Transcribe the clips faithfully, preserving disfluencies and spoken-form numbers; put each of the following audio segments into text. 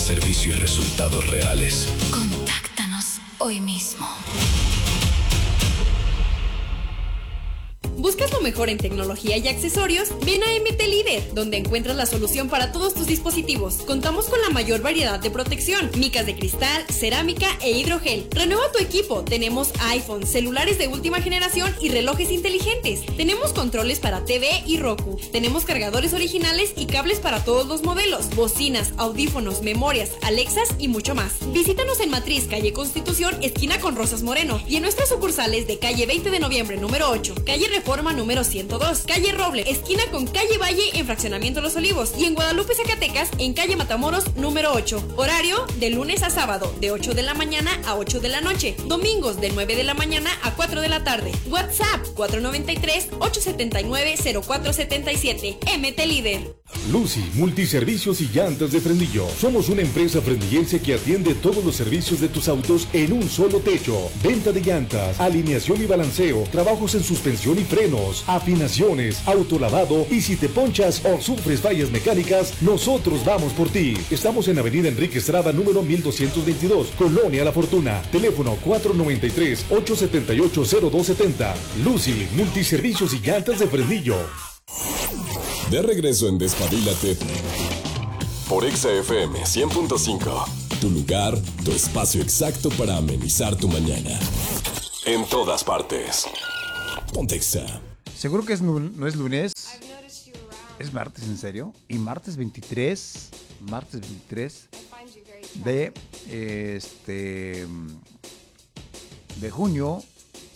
Servicio y resultados reales. Contáctanos hoy mismo. ¿Buscas lo mejor en tecnología y accesorios? Ven a M T Líder, donde encuentras la solución para todos tus dispositivos. Contamos con la mayor variedad de protección, micas de cristal, cerámica e hidrogel. Renueva tu equipo. Tenemos iPhone, celulares de última generación y relojes inteligentes. Tenemos controles para T V y Roku. Tenemos cargadores originales y cables para todos los modelos, bocinas, audífonos, memorias, Alexas y mucho más. Visítanos en Matriz, calle Constitución, esquina con Rosas Moreno, y en nuestras sucursales de calle veinte de noviembre número ocho, calle Reforma número ciento dos, calle Roble, esquina con calle Valle en Fraccionamiento Los Olivos, y en Guadalupe, Zacatecas, en calle Matamoros número ocho. Horario de lunes a sábado, de ocho de la mañana a ocho de la noche. Domingos de nueve de la mañana a cuatro de la tarde. WhatsApp cuatro nueve tres, ocho siete nueve, cero cuatro siete siete. M T Líder. Lucy, multiservicios y llantas de Fresnillo. Somos una empresa fresnillense que atiende todos los servicios de tus autos en un solo techo. Venta de llantas, alineación y balanceo, trabajos en suspensión y frenos, afinaciones, autolavado, y si te ponchas o sufres fallas mecánicas, nosotros vamos por ti. Estamos en Avenida Enrique Estrada, número mil doscientos veintidós, Colonia La Fortuna. Teléfono cuatro nueve tres, ocho siete ocho, cero dos siete cero. Lucy, multiservicios y llantas de Fresnillo. De regreso en Despabilate por Exa F M cien punto cinco. Tu lugar, tu espacio exacto para amenizar tu mañana. En todas partes. Ponte Exa. Seguro que es, no es lunes. Es martes, ¿en serio? Y martes veintitrés. Martes veintitrés de este de junio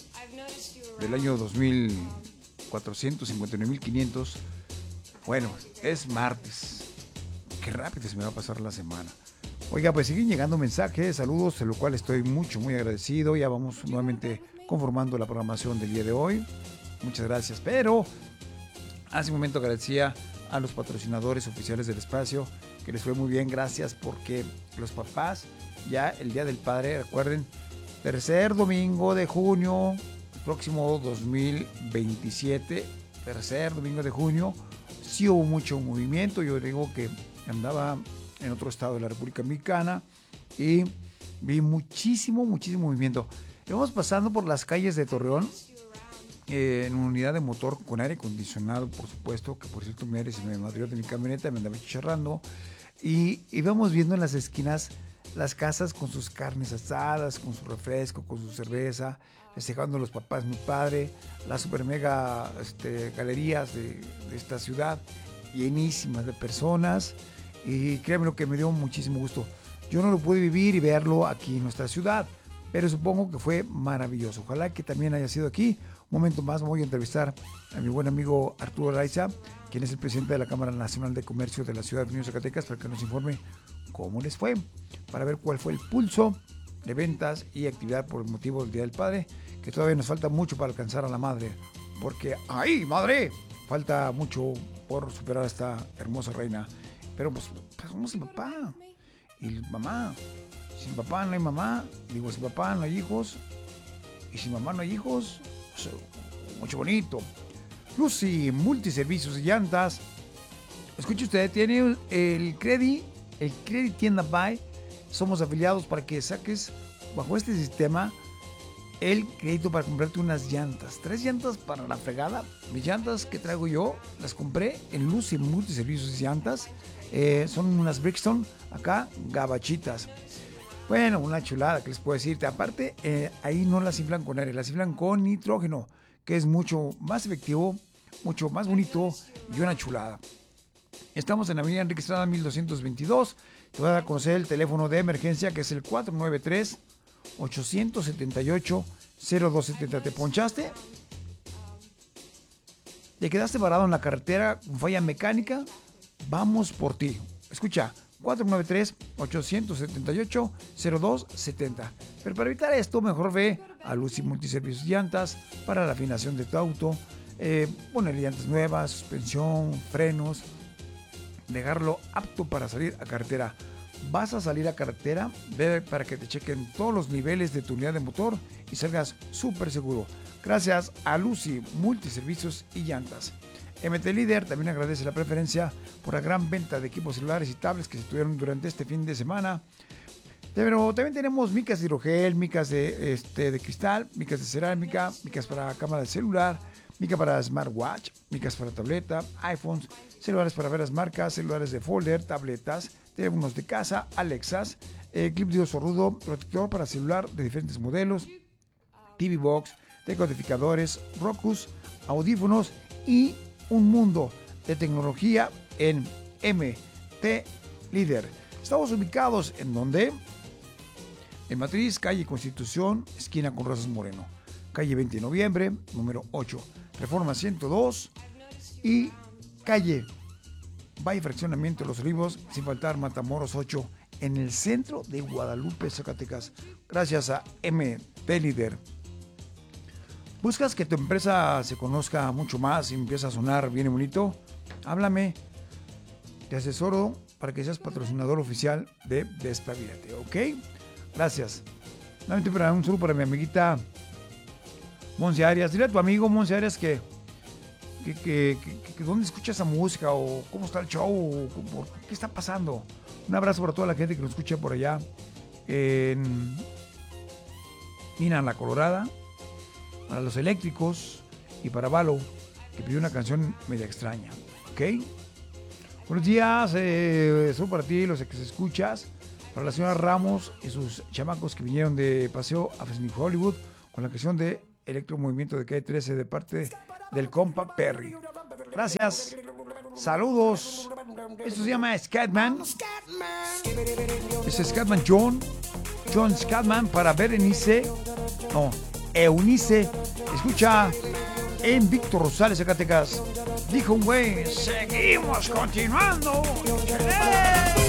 del año dos mil cuatrocientos cincuenta y nueve mil quinientos. Bueno, es martes. Qué rápido se me va a pasar la semana. Oiga, pues siguen llegando mensajes, saludos, de lo cual estoy mucho, muy agradecido. Ya vamos nuevamente conformando la programación del día de hoy. Muchas gracias. Pero hace un momento agradecía a los patrocinadores oficiales del espacio, que les fue muy bien. Gracias, porque los papás, ya el Día del Padre, recuerden, tercer domingo de junio, próximo dos mil veintisiete, tercer domingo de junio. Sí hubo mucho movimiento. Yo digo que andaba en otro estado de la República Mexicana y vi muchísimo, muchísimo movimiento. Íbamos pasando por las calles de Torreón eh, en una unidad de motor con aire acondicionado, por supuesto, que por cierto mi aire se me madrió de mi camioneta, me andaba chicharrando, y íbamos viendo en las esquinas las casas con sus carnes asadas, con su refresco, con su cerveza, festejando a los papás, mi padre, las super mega este, galerías de, de esta ciudad, llenísimas de personas, y créanme lo que me dio muchísimo gusto. Yo no lo pude vivir y verlo aquí en nuestra ciudad, pero supongo que fue maravilloso. Ojalá que también haya sido aquí. Un momento más voy a entrevistar a mi buen amigo Arturo Raiza, quien es el presidente de la Cámara Nacional de Comercio de la Ciudad de Unión, Zacatecas, para que nos informe cómo les fue, para ver cuál fue el pulso de ventas y actividad por el motivo del Día del Padre, que todavía nos falta mucho para alcanzar a la madre, porque ¡ay, madre! Falta mucho por superar a esta hermosa reina. Pero pues, pues somos el papá y mamá. Sin papá no hay mamá, digo, sin papá no hay hijos, y sin mamá no hay hijos, pues, mucho bonito. Lucy, multiservicios y llantas. Escuche usted, tiene el Credit, el Credit Tienda Buy. Somos afiliados para que saques bajo este sistema el crédito para comprarte unas llantas. Tres llantas para la fregada. Mis llantas que traigo yo las compré en Lucy Multiservicios y Llantas. Eh, son unas Brixton, acá, gabachitas. Bueno, una chulada, que les puedo decirte. Aparte, eh, ahí no las inflan con aire, las inflan con nitrógeno, que es mucho más efectivo, mucho más bonito y una chulada. Estamos en Avenida Enrique Estrada mil doscientos veintidós. Te voy a dar a conocer el teléfono de emergencia, que es el cuatro nueve tres, ocho siete ocho, cero dos siete cero. ¿Te ponchaste? ¿Te quedaste varado en la carretera con falla mecánica? Vamos por ti. Escucha, cuatro nueve tres, ocho siete ocho, cero dos siete cero. Pero para evitar esto, mejor ve a Lucy Multiservicios y Llantas para la afinación de tu auto, eh, ponerle llantas nuevas, suspensión, frenos, dejarlo apto para salir a carretera. Vas a salir a carretera, ve para que te chequen todos los niveles de tu unidad de motor y salgas súper seguro. Gracias a Lucy Multiservicios y Llantas. M T Líder también agradece la preferencia por la gran venta de equipos celulares y tablets que se tuvieron durante este fin de semana. Pero también tenemos micas de hidrogel, micas de, este, de cristal, micas de cerámica, micas para cámara de celular, mica para smartwatch, micas para tableta, iPhones, celulares para veras marcas, celulares de folder, tabletas, teléfonos de casa, Alexas, eh, clip de oso rudo, protector para celular de diferentes modelos, T V Box, decodificadores, Rokus, audífonos y un mundo de tecnología en M T Líder. Estamos ubicados en donde... En Matriz, calle Constitución, esquina con Rosas Moreno. Calle veinte de noviembre, número ocho. Reforma ciento dos. Y calle Valle Fraccionamiento de los Olivos, sin faltar Matamoros ocho, en el centro de Guadalupe, Zacatecas. Gracias a M T Líder. ¿Buscas que tu empresa se conozca mucho más y empieza a sonar bien y bonito? Háblame. Te asesoro para que seas patrocinador oficial de Despabilate, ¿ok? Gracias. Nuevamente para un saludo para mi amiguita Monse Arias. Dile a tu amigo Monse Arias que, que, que, que, que dónde escucha esa música o cómo está el show o qué está pasando. Un abrazo para toda la gente que nos escucha por allá en Mina La Colorada, para los eléctricos y para Valo, que pidió una canción media extraña. ¿Ok? Buenos días, eh, saludo para ti, los que se escuchas. Para la señora Ramos y sus chamacos que vinieron de paseo a Fresno Hollywood con la canción de Electromovimiento de Calle trece de parte del compa Perry. Gracias. Saludos. Esto se llama Scatman. Es Scatman John. John Scatman para Berenice. No, Eunice. Escucha en Víctor Rosales, Zacatecas. Dijo un güey, seguimos continuando. ¡Eh!